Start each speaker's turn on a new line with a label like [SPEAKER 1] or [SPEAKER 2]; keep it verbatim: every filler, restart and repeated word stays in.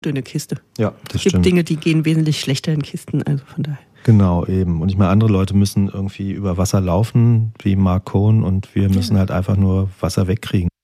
[SPEAKER 1] in der Kiste.
[SPEAKER 2] Ja, das
[SPEAKER 1] es gibt
[SPEAKER 2] stimmt.
[SPEAKER 1] Dinge, die gehen wesentlich schlechter in Kisten, also von daher.
[SPEAKER 2] Genau, eben. Und ich meine, andere Leute müssen irgendwie über Wasser laufen, wie Mark Cohn, und wir müssen
[SPEAKER 1] Ja.
[SPEAKER 2] halt einfach nur Wasser wegkriegen.